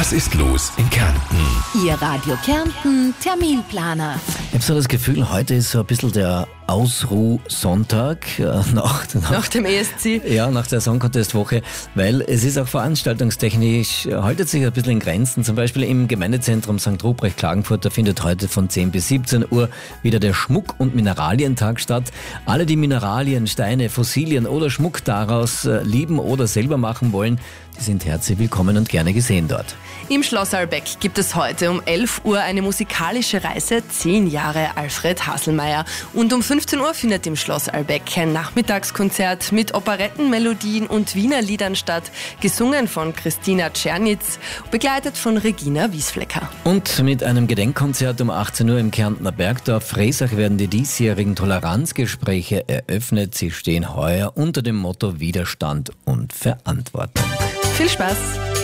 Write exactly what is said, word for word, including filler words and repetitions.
Was ist los in Kärnten? Ihr Radio Kärnten Terminplaner. Ich habe so das Gefühl, heute ist so ein bisschen der Ausruhsonntag äh, nach, nach, Nach dem E S C. ja, nach der Song Contest Woche, weil es ist auch veranstaltungstechnisch, äh, haltet sich ein bisschen in Grenzen. Zum Beispiel im Gemeindezentrum Sankt Ruprecht Klagenfurt, da findet heute von zehn bis siebzehn Uhr wieder der Schmuck- und Mineralientag statt. Alle, die Mineralien, Steine, Fossilien oder Schmuck daraus äh, lieben oder selber machen wollen, die sind herzlich willkommen und gerne gesehen dort. Im Schloss Albeck gibt es heute um elf Uhr eine musikalische Reise, zehn Jahre Alfred Haselmeier. Und um fünfzehn Uhr findet im Schloss Albeck ein Nachmittagskonzert mit Operettenmelodien und Wiener Liedern statt, gesungen von Christina Czernitz, begleitet von Regina Wiesflecker. Und mit einem Gedenkkonzert um achtzehn Uhr im Kärntner Bergdorf Fresach werden die diesjährigen Toleranzgespräche eröffnet. Sie stehen heuer unter dem Motto Widerstand und Verantwortung. Viel Spaß!